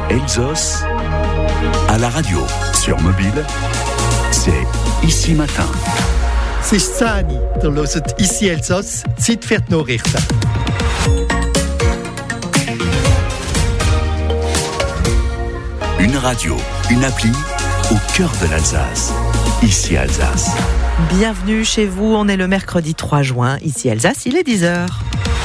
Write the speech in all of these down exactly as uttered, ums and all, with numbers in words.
Elsos à la radio, sur mobile, c'est Ici Matin. Es ist zehn Uhr, ihr hört Ici Elsos, Zeit für die Nachrichten. Une radio, une appli au cœur de l'Alsace. Ici Alsace. Bienvenue chez vous, on est le mercredi trois juin. Ici Alsace, il est dix heures.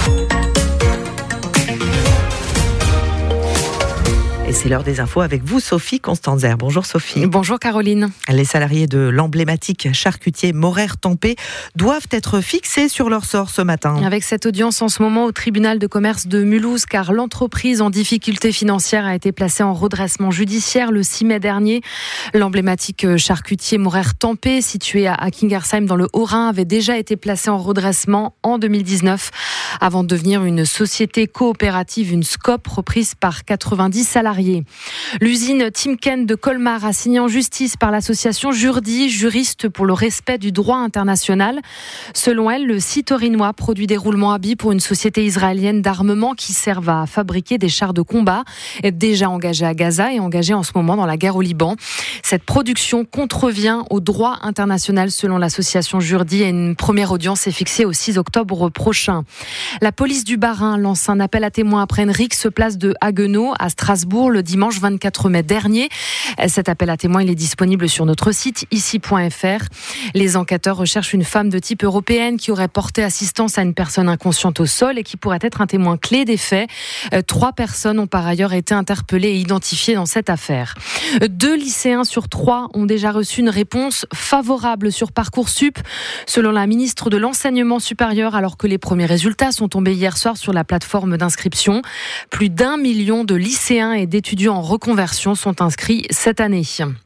Et c'est l'heure des infos avec vous, Sophie Constanzer. Bonjour Sophie. Bonjour Caroline. Les salariés de l'emblématique charcutier Morère-Tempé doivent être fixés sur leur sort ce matin. Avec cette audience en ce moment au tribunal de commerce de Mulhouse, car l'entreprise en difficulté financière a été placée en redressement judiciaire le six mai dernier. L'emblématique charcutier Morère-Tempé, situé à Kingersheim dans le Haut-Rhin, avait déjà été placé en redressement en deux mille dix-neuf avant de devenir une société coopérative, une S C O P, reprise par quatre-vingt-dix salariés. L'usine Timken de Colmar a signé en justice par l'association Jurdi, juriste pour le respect du droit international. Selon elle, le site orinois produit des roulements à billes pour une société israélienne d'armement qui servent à fabriquer des chars de combat, déjà engagés à Gaza et engagés en ce moment dans la guerre au Liban. Cette production contrevient au droit international selon l'association Jurdi et une première audience est fixée au six octobre prochain. La police du Bas-Rhin lance un appel à témoins après une rixe place de Haguenau à Strasbourg le dimanche vingt-quatre mai dernier. Cet appel à témoins il est disponible sur notre site ici point f r. Les enquêteurs recherchent une femme de type européenne qui aurait porté assistance à une personne inconsciente au sol et qui pourrait être un témoin clé des faits. Trois personnes ont par ailleurs été interpellées et identifiées dans cette affaire. Deux lycéens sur trois ont déjà reçu une réponse favorable sur Parcoursup, selon la ministre de l'Enseignement supérieur, alors que les premiers résultats sont tombés hier soir sur la plateforme d'inscription. Plus d'un million de lycéens et d'étudiants en reconversion sont inscrits cette année.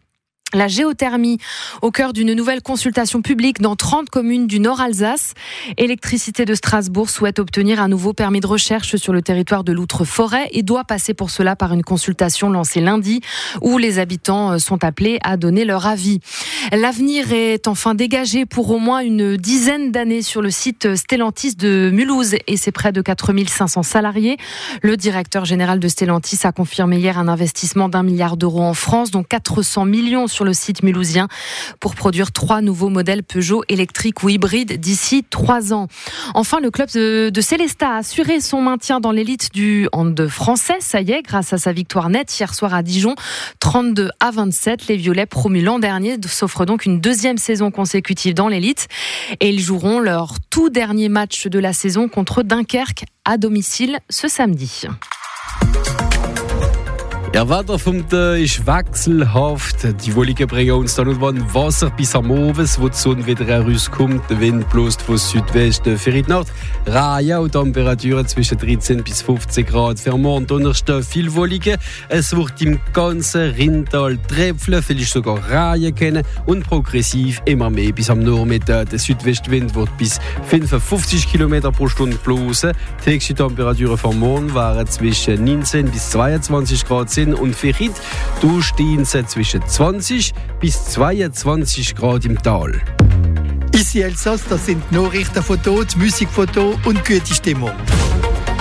La géothermie au cœur d'une nouvelle consultation publique dans trente communes du Nord Alsace. Électricité de Strasbourg souhaite obtenir un nouveau permis de recherche sur le territoire de l'Outre-Forêt et doit passer pour cela par une consultation lancée lundi où les habitants sont appelés à donner leur avis. L'avenir est enfin dégagé pour au moins une dizaine d'années sur le site Stellantis de Mulhouse et ses près de quatre mille cinq cents salariés. Le directeur général de Stellantis a confirmé hier un investissement d'un milliard d'euros en France, dont quatre cents millions sur le site mulhousien pour produire trois nouveaux modèles Peugeot électriques ou hybrides d'ici trois ans. Enfin, le club de, de Célestat a assuré son maintien dans l'élite du hand français. Ça y est, grâce à sa victoire nette hier soir à Dijon, trente-deux à vingt-sept. Les Violets, promus l'an dernier, s'offrent donc une deuxième saison consécutive dans l'élite et ils joueront leur tout dernier match de la saison contre Dunkerque à domicile ce samedi. Ja, Wetter vom Tag ist wechselhaft. Die Wolken bringen uns dann und wann Wasser bis am Abend, wo die Sonne wieder herauskommt. Der Wind bläst von Südwesten für die Nacht. Reihen und Temperaturen zwischen dreizehn bis fünfzehn Grad. Für morgen Donnerstag viel Wolken. Es wird im ganzen Rheintal tröpfeln, vielleicht sogar Reihen kennen und progressiv immer mehr bis am Nachmittag. Der Südwestwind wird bis fünfundfünfzig Kilometer pro Stunde blasen. Die höchsten Temperaturen für morgen waren zwischen neunzehn bis zweiundzwanzig Grad und für heute du stehen sie zwischen zwanzig bis zweiundzwanzig Grad im Tal. Ici Elsos, das sind Nachrichtenfotos, Musikfotos und gute Stimmung.